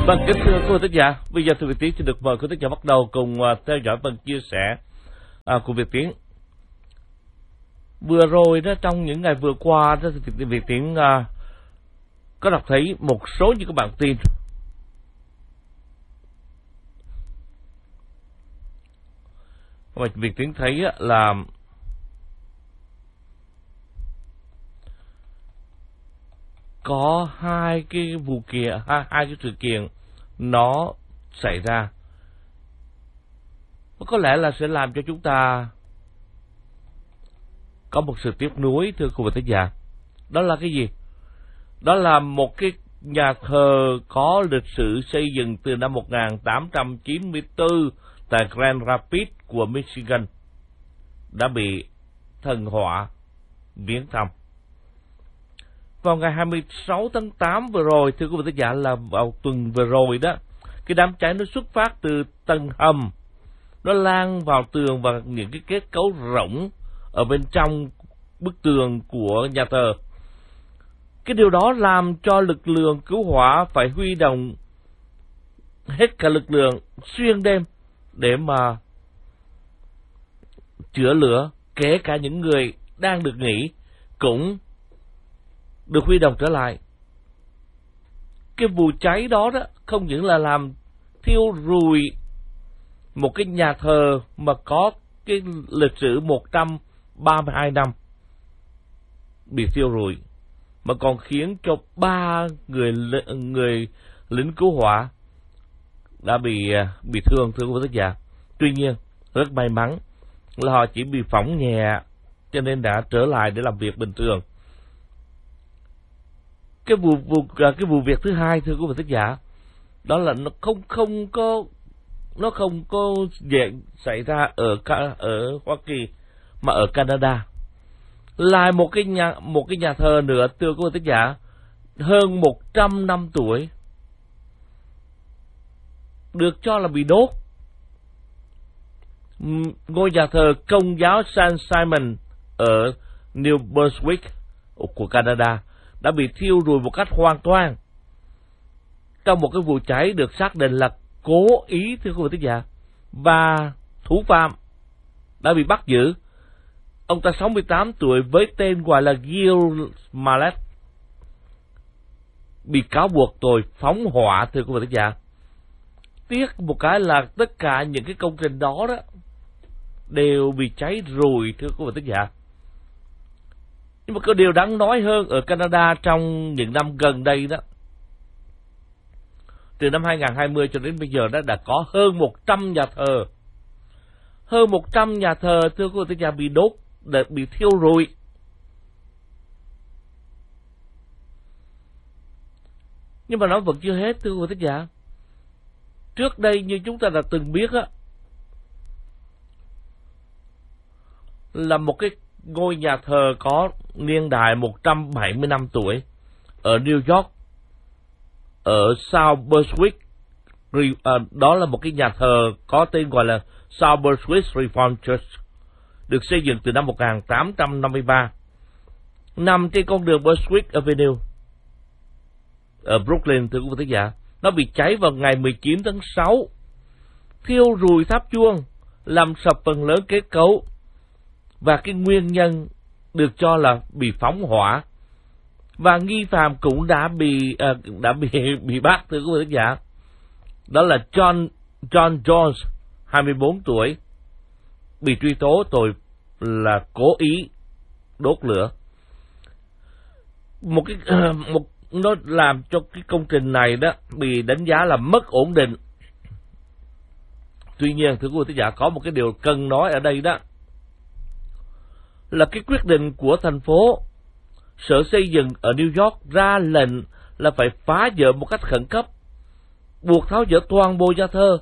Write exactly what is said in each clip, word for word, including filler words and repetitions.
Vâng, kính thưa quý vị thính giả, bây giờ Thưa Việt Tiến xin được mời quý vị thính giả bắt đầu cùng uh, theo dõi phần chia sẻ uh, của Việt Tiến. Vừa rồi đó, trong những ngày vừa qua đó, thì Việt Tiến uh, có đọc thấy một số những cái bản tin mà Việt Tiến thấy uh, là có hai cái vụ kiện, hai, hai cái sự kiện nó xảy ra, có lẽ là sẽ làm cho chúng ta có một sự tiếc nuối, thưa quý vị thính giả. Đó là cái gì? Đó là một cái nhà thờ có lịch sử xây dựng từ năm một nghìn tám trăm chín mươi tư tại Grand Rapids của Michigan đã bị thần hỏa viếng thăm. Vào ngày hai mươi sáu tháng tám vừa rồi, thưa quý vị thính giả, là vào tuần vừa rồi đó, cái đám cháy nó xuất phát từ tầng hầm, nó lan vào tường và những cái kết cấu rỗng ở bên trong bức tường của nhà thờ. Cái điều đó làm cho lực lượng cứu hỏa phải huy động hết cả lực lượng xuyên đêm để mà chữa lửa, kể cả những người đang được nghỉ cũng được huy động trở lại. Cái vụ cháy đó đó không những là làm thiêu rụi một cái nhà thờ mà có cái lịch sử một trăm ba mươi hai năm bị thiêu rụi, mà còn khiến cho ba người người lính cứu hỏa đã bị bị thương, thưa quý vị thính giả. Tuy nhiên rất may mắn là họ chỉ bị phỏng nhẹ, cho nên đã trở lại để làm việc bình thường. Cái vụ, vụ cái vụ việc thứ hai, thưa quý vị thính giả, đó là nó không không có nó không có dễ xảy ra ở ở Hoa Kỳ mà ở Canada. Lại một cái nhà một cái nhà thờ nữa, thưa quý vị thính giả, hơn một trăm năm tuổi, được cho là bị đốt. Ngôi nhà thờ Công giáo Saint Simon ở New Brunswick của Canada đã bị thiêu rụi một cách hoàn toàn trong một cái vụ cháy được xác định là cố ý, thưa quý vị thính giả, và thủ phạm đã bị bắt giữ. Ông ta sáu mươi tám tuổi với tên gọi là Gil Mallet, bị cáo buộc tội phóng hỏa, thưa quý vị thính giả. Tiếc một cái là tất cả những cái công trình đó đó đều bị cháy rụi, thưa quý vị thính giả. Nhưng mà có điều đáng nói hơn, ở Canada trong những năm gần đây đó, từ năm hai nghìn không trăm hai mươi cho đến bây giờ đó, đã có hơn một trăm nhà thờ, hơn một trăm nhà thờ, thưa quý vị thính giả, bị đốt, bị thiêu rụi. Nhưng mà nó vẫn chưa hết, thưa quý vị thính giả. Trước đây như chúng ta đã từng biết á, là một cái ngôi nhà thờ có niên đại một trăm bảy mươi năm tuổi ở New York, ở South Brunswick, đó là một cái nhà thờ có tên gọi là South Brunswick Reformed Church, được xây dựng từ năm một nghìn tám trăm năm mươi ba, nằm trên con đường Brunswick Avenue ở Brooklyn, thưa quý vị thính giả. Nó bị cháy vào ngày mười chín tháng sáu, thiêu rụi tháp chuông, làm sập phần lớn kết cấu, và cái nguyên nhân được cho là bị phóng hỏa, và nghi phạm cũng đã bị uh, đã bị bị bắt, thưa quý vị thính giả. Đó là John John Jones, hai mươi bốn tuổi, bị truy tố tội là cố ý đốt lửa. Một cái uh, một nó làm cho cái công trình này đó bị đánh giá là mất ổn định. Tuy nhiên, thưa quý vị thính giả, có một cái điều cần nói ở đây đó là cái quyết định của thành phố, Sở Xây dựng ở New York ra lệnh là phải phá dỡ một cách khẩn cấp, buộc tháo dỡ toàn bộ nhà thờ.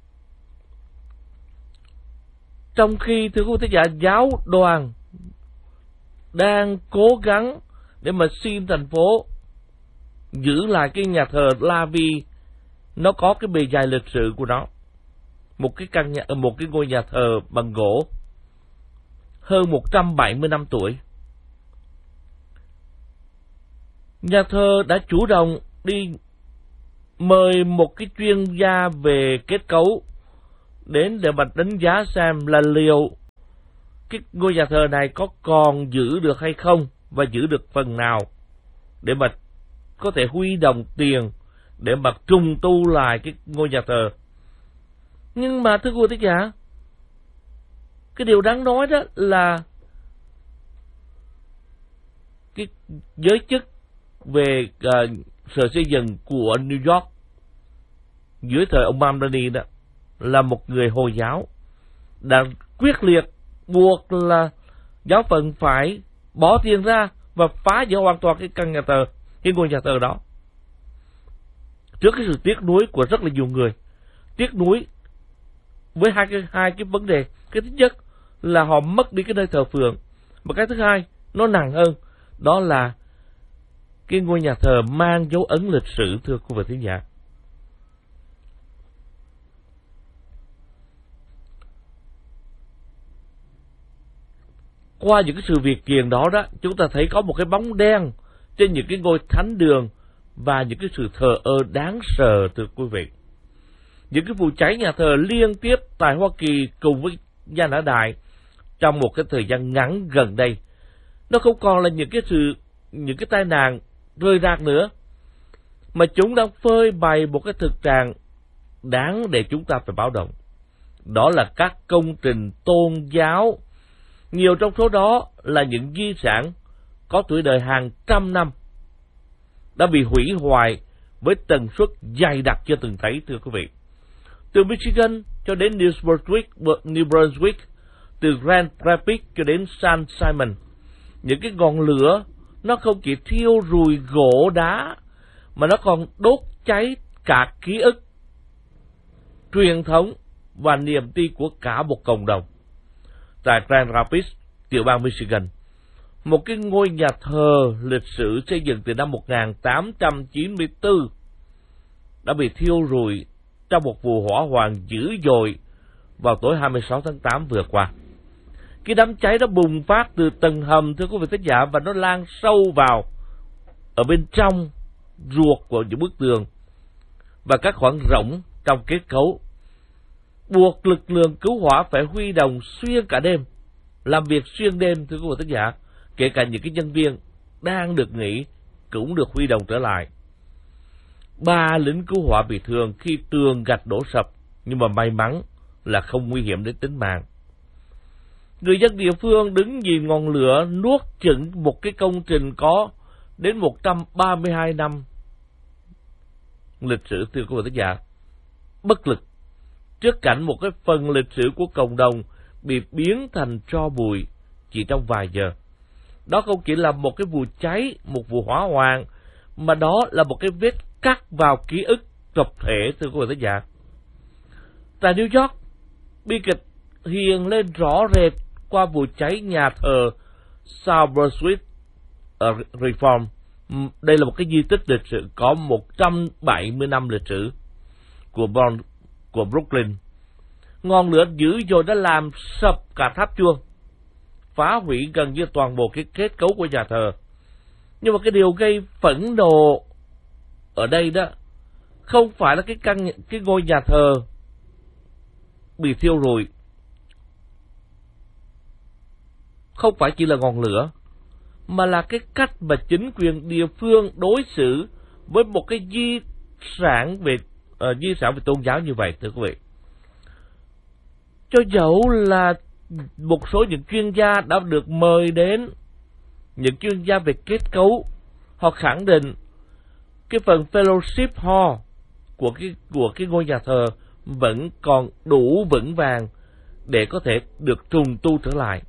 Trong khi, thưa quý vị thính giả, giáo đoàn đang cố gắng để mà xin thành phố giữ lại cái nhà thờ La Vi, nó có cái bề dày lịch sử của nó, một cái căn nhà, một cái ngôi nhà thờ bằng gỗ hơn một trăm bảy mươi năm tuổi. Nhà thờ đã chủ động đi mời một cái chuyên gia về kết cấu đến để mà đánh giá xem là liệu cái ngôi nhà thờ này có còn giữ được hay không và giữ được phần nào để mà có thể huy động tiền để mà trùng tu lại cái ngôi nhà thờ. Nhưng mà thưa quý vị giả, cái điều đáng nói đó là cái giới chức về uh, sở xây dựng của New York dưới thời ông Mamdani đó là một người Hồi giáo, đã quyết liệt buộc là giáo phận phải bỏ tiền ra và phá vỡ hoàn toàn cái căn nhà thờ, cái ngôi nhà thờ đó. Trước cái sự tiếc nuối của rất là nhiều người, tiếc nuối với hai cái hai cái vấn đề. Cái thứ nhất là họ mất đi cái nơi thờ phượng, và cái thứ hai nó nặng hơn, đó là cái ngôi nhà thờ mang dấu ấn lịch sử, thưa quý vị thính giả. Qua những cái sự việc kiện đó đó, chúng ta thấy có một cái bóng đen trên những cái ngôi thánh đường và những cái sự thờ ơ đáng sợ, thưa quý vị. Những cái vụ cháy nhà thờ liên tiếp tại Hoa Kỳ cùng với Gia Nã Đại trong một cái thời gian ngắn gần đây, nó không còn là những cái sự những cái tai nạn rơi rạc nữa, mà chúng đang phơi bày một cái thực trạng đáng để chúng ta phải báo động. Đó là các công trình tôn giáo, nhiều trong số đó là những di sản có tuổi đời hàng trăm năm, đã bị hủy hoại với tần suất dày đặc chưa từng thấy, thưa quý vị. Từ Michigan cho đến New Brunswick, New Brunswick, từ Grand Rapids cho đến San Simon, những cái ngọn lửa nó không chỉ thiêu rùi gỗ đá, mà nó còn đốt cháy cả ký ức, truyền thống và niềm tin của cả một cộng đồng. Tại Grand Rapids, tiểu bang Michigan, một cái ngôi nhà thờ lịch sử xây dựng từ năm một nghìn tám trăm chín mươi tư đã bị thiêu rụi trong một vụ hỏa hoạn dữ dội vào tối hai mươi sáu tháng tám vừa qua. Cái đám cháy đó bùng phát từ tầng hầm, thưa quý vị thính giả, và nó lan sâu vào ở bên trong ruột của những bức tường và các khoảng rỗng trong kết cấu, buộc lực lượng cứu hỏa phải huy động xuyên cả đêm, làm việc xuyên đêm, thưa quý vị thính giả. Kể cả những cái nhân viên đang được nghỉ cũng được huy động trở lại. Ba lính cứu hỏa bị thương khi tường gạch đổ sập, nhưng mà may mắn là không nguy hiểm đến tính mạng. Người dân địa phương đứng nhìn ngọn lửa nuốt chửng một cái công trình có đến một trăm ba mươi hai năm lịch sử, thưa quý vị thính giả, bất lực trước cảnh một cái phần lịch sử của cộng đồng bị biến thành tro bụi chỉ trong vài giờ. Đó không chỉ là một cái vụ cháy, một vụ hỏa hoạn, mà đó là một cái vết cắt vào ký ức tập thể, thưa quý vị thính giả. Tại New York, bi kịch hiện lên rõ rệt qua vụ cháy nhà thờ South Brunswick Reform. Đây là một cái di tích lịch sử có một trăm bảy mươi năm lịch sử của, Bon, của Brooklyn. Ngọn lửa dữ dội đã làm sập cả tháp chuông, phá hủy gần như toàn bộ cái kết cấu của nhà thờ. Nhưng mà cái điều gây phẫn nộ ở đây đó không phải là cái căn cái ngôi nhà thờ bị thiêu rụi, không phải chỉ là ngọn lửa, mà là cái cách mà chính quyền địa phương đối xử với một cái di sản về uh, di sản về tôn giáo như vậy, thưa quý vị. Cho dẫu là một số những chuyên gia đã được mời đến, những chuyên gia về kết cấu, họ khẳng định cái phần fellowship hall của cái của cái ngôi nhà thờ vẫn còn đủ vững vàng để có thể được trùng tu trở lại.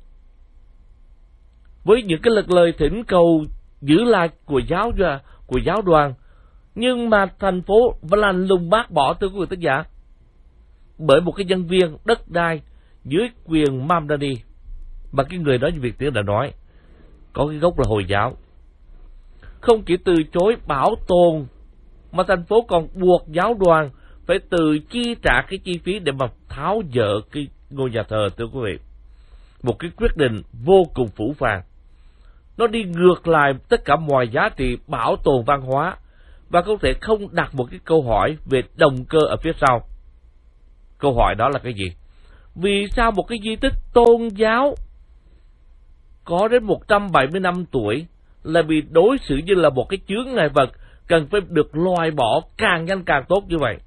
Với những cái lời thỉnh cầu giữ lại của giáo của giáo đoàn, nhưng mà thành phố vẫn lạnh lùng bác bỏ, thưa quý vị thính giả, bởi một cái nhân viên đất đai dưới quyền Mamdani, mà cái người đó như Việt Tiến đã nói có cái gốc là Hồi giáo. Không chỉ từ chối bảo tồn, mà thành phố còn buộc giáo đoàn phải tự chi trả cái chi phí để mà tháo dỡ cái ngôi nhà thờ, thưa quý vị. Một cái quyết định vô cùng phũ phàng. Nó đi ngược lại tất cả mọi giá trị bảo tồn văn hóa và không thể không đặt một cái câu hỏi về động cơ ở phía sau. Câu hỏi đó là cái gì? Vì sao một cái di tích tôn giáo có đến một trăm bảy mươi năm tuổi lại bị đối xử như là một cái chướng ngại vật cần phải được loại bỏ càng nhanh càng tốt như vậy?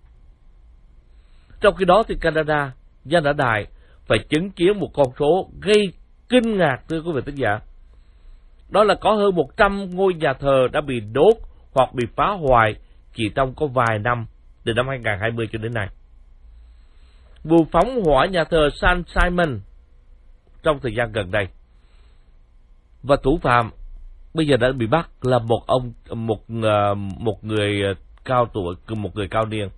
Trong khi đó thì Canada, Gia Nã Đài phải chứng kiến một con số gây kinh ngạc, thưa quý vị thính giả. Đó là có hơn một trăm ngôi nhà thờ đã bị đốt hoặc bị phá hoại chỉ trong có vài năm, từ năm hai nghìn không trăm hai mươi cho đến nay. Vụ phóng hỏa nhà thờ San Simon trong thời gian gần đây, và thủ phạm bây giờ đã bị bắt là một ông một một người cao tuổi, một người cao niên.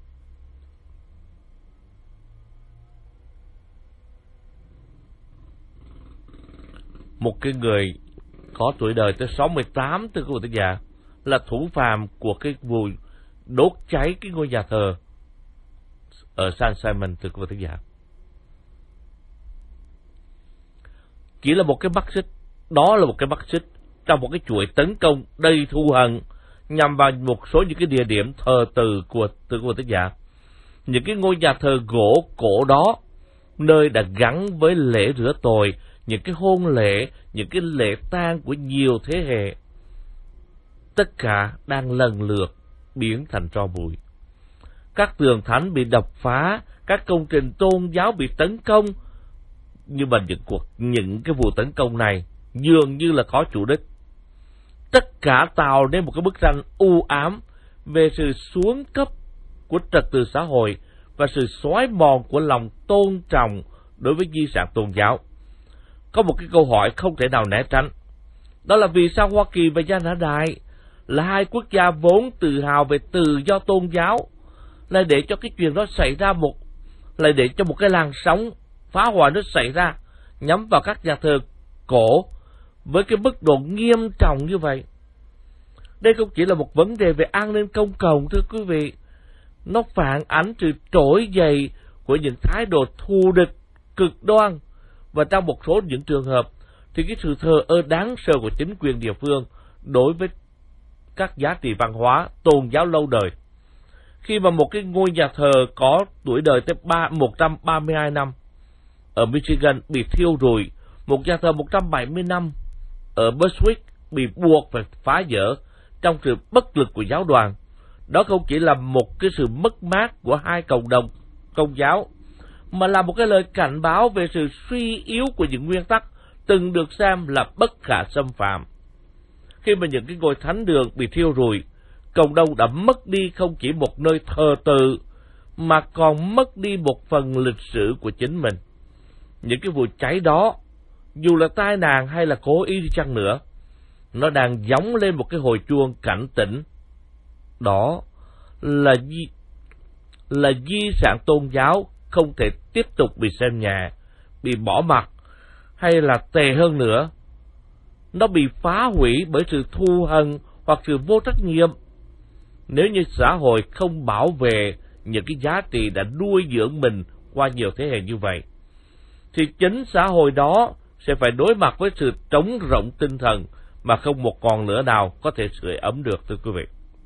Một cái người có tuổi đời tới sáu mươi tám, thưa quý vị thính giả, là thủ phạm của cái vụ đốt cháy cái ngôi nhà thờ ở San Simon, thưa quý vị thính giả. Chỉ là một cái mắt xích, đó là một cái mắt xích trong một cái chuỗi tấn công đầy thù hận nhằm vào một số những cái địa điểm thờ tự của thưa quý vị thính giả. Những cái ngôi nhà thờ gỗ cổ đó, nơi đã gắn với lễ rửa tội, những cái hôn lễ, những cái lễ tang của nhiều thế hệ, tất cả đang lần lượt biến thành tro bụi. Các tường thánh bị đập phá, các công trình tôn giáo bị tấn công, nhưng mà những cuộc những cái vụ tấn công này dường như là có chủ đích. Tất cả tạo nên một cái bức tranh u ám về sự xuống cấp của trật tự xã hội và sự xói mòn của lòng tôn trọng đối với di sản tôn giáo. Có một cái câu hỏi không thể nào né tránh, đó là vì sao Hoa Kỳ và Gia Nã Đài là hai quốc gia vốn tự hào về tự do tôn giáo lại để cho cái chuyện đó xảy ra một lại để cho một cái làn sóng phá hoại nó xảy ra nhắm vào các nhà thờ cổ với cái mức độ nghiêm trọng như vậy. Đây không chỉ là một vấn đề về an ninh công cộng, thưa quý vị, nó phản ánh sự trỗi dậy của những thái độ thù địch cực đoan, và trong một số những trường hợp thì cái sự thờ ơ đáng sợ của chính quyền địa phương đối với các giá trị văn hóa tôn giáo lâu đời. Khi mà một cái ngôi nhà thờ có tuổi đời tới một trăm ba mươi hai năm ở Michigan bị thiêu rụi, một nhà thờ một trăm bảy mươi năm ở Bushwick bị buộc phải phá dỡ trong sự bất lực của giáo đoàn, đó không chỉ là một cái sự mất mát của hai cộng đồng công giáo, mà là một cái lời cảnh báo về sự suy yếu của những nguyên tắc từng được xem là bất khả xâm phạm. Khi mà những cái ngôi thánh đường bị thiêu rụi, cộng đồng đã mất đi không chỉ một nơi thờ tự, mà còn mất đi một phần lịch sử của chính mình. Những cái vụ cháy đó, dù là tai nạn hay là cố ý đi chăng nữa, nó đang gióng lên một cái hồi chuông cảnh tỉnh. Đó là di, là di sản tôn giáo không thể tiếp tục bị xem nhẹ, bị bỏ mặc, hay là tệ hơn nữa, nó bị phá hủy bởi sự thù hận hoặc sự vô trách nhiệm. Nếu như xã hội không bảo vệ những cái giá trị đã nuôi dưỡng mình qua nhiều thế hệ như vậy, thì chính xã hội đó sẽ phải đối mặt với sự trống rỗng tinh thần mà không một ngọn lửa nào có thể sưởi ấm được, thưa quý vị.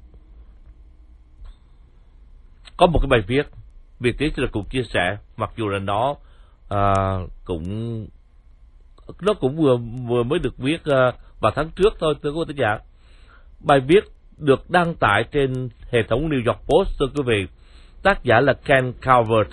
Có một cái bài viết, Việt Tiến là cùng chia sẻ, mặc dù là nó à, cũng nó cũng vừa vừa mới được viết à, vào tháng trước thôi, thưa quý vị. Bài viết được đăng tải trên hệ thống New York Post, thưa quý vị. Tác giả là Ken Calvert.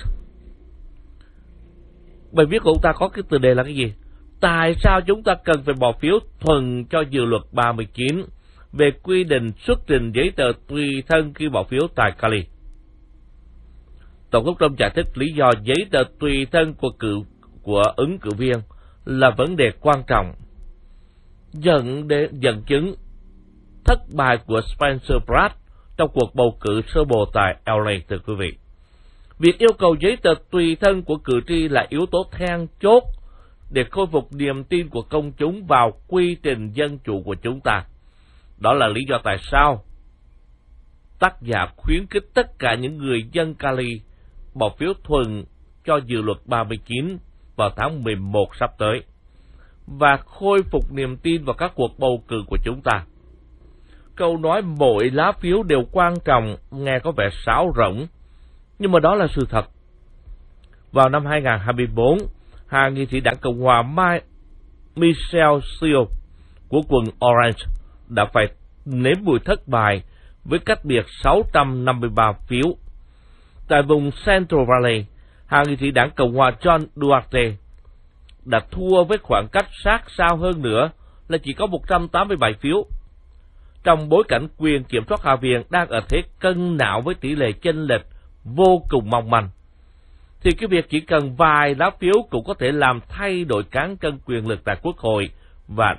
Bài viết của ông ta có cái tựa đề là cái gì? Tại sao chúng ta cần phải bỏ phiếu thuần cho dự luật ba mươi chín về quy định xuất trình giấy tờ tùy thân khi bỏ phiếu tại Cali? Tổng thống Trump giải thích lý do giấy tờ tùy thân của cựu của ứng cử viên là vấn đề quan trọng, dẫn đến dẫn chứng thất bại của Spencer Pratt trong cuộc bầu cử sơ bộ tại L A, thưa quý vị. Việc yêu cầu giấy tờ tùy thân của cử tri là yếu tố then chốt để khôi phục niềm tin của công chúng vào quy trình dân chủ của chúng ta. Đó là lý do tại sao tác giả khuyến khích tất cả những người dân Cali bỏ phiếu thuần cho dự luật ba mươi chín vào tháng mười một sắp tới và khôi phục niềm tin vào các cuộc bầu cử của chúng ta. câu nói mỗi lá phiếu đều quan trọng nghe có vẻ sáo rỗng, nhưng mà đó là sự thật. Vào năm hai nghìn không trăm hai mươi tư, hạ nghị sĩ đảng Cộng hòa Michelle Seal của quận Orange đã phải nếm mùi thất bại với cách biệt sáu trăm năm mươi ba phiếu. Tại vùng Central Valley, hạ nghị sĩ đảng Cộng hòa John Duarte đã thua với khoảng cách sát sao hơn nữa là chỉ có một trăm tám mươi bảy phiếu. Trong bối cảnh quyền kiểm soát Hạ viện đang ở thế cân não với tỷ lệ chênh lệch vô cùng mong manh, thì cái việc chỉ cần vài lá phiếu cũng có thể làm thay đổi cán cân quyền lực tại Quốc hội và